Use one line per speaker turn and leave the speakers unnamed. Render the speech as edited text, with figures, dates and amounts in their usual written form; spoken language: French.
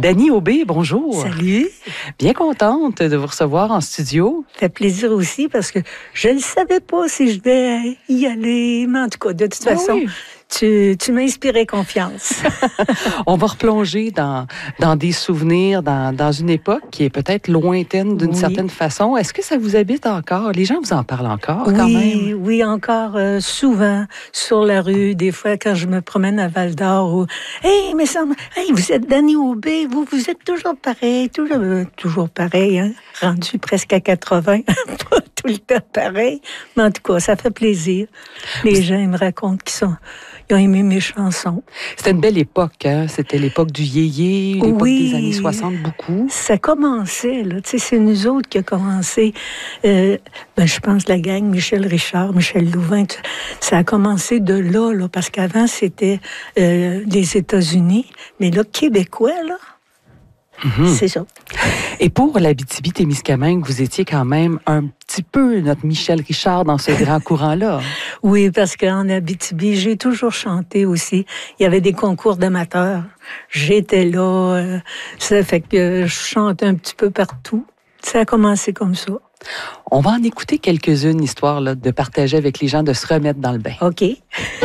Dany Aubé, bonjour.
Salut.
Bien contente de vous recevoir en studio.
Ça fait plaisir aussi parce que je ne savais pas si je devais y aller. Mais en tout cas, de toute façon,
oui.
tu m'as inspiré confiance.
On va replonger dans des souvenirs, dans une époque qui est peut-être lointaine d'une certaine façon. Est-ce que ça vous habite encore? Les gens vous en parlent encore quand même?
Oui, encore souvent sur la rue. Des fois, quand je me promène à Val-d'Or, hey, mais ça, hey, vous êtes Dany Aubé, vous êtes toujours pareil, toujours pareil, hein? Rendu presque à 80, pas tout le temps pareil. Mais en tout cas, ça fait plaisir. Les gens ils me racontent ils ont aimé mes chansons.
C'était une belle époque, hein? C'était l'époque du yéyé, l'époque des années 60, beaucoup.
Ça commençait, là. Tu sais, c'est nous autres qui a commencé. Je pense la gang, Michel Richard, Michel Louvain, ça a commencé de là, parce qu'avant, c'était les États-Unis. Mais là, Québécois, là, c'est ça.
Et pour l'Abitibi-Témiscamingue, vous étiez quand même un petit peu notre Michel Richard dans ce grand courant-là.
Oui, parce qu'en Abitibi, j'ai toujours chanté aussi. Il y avait des concours d'amateurs. J'étais là. Ça fait que je chante un petit peu partout. Ça a commencé comme ça.
On va en écouter quelques-unes, histoire là, de partager avec les gens, de se remettre dans le bain.
OK.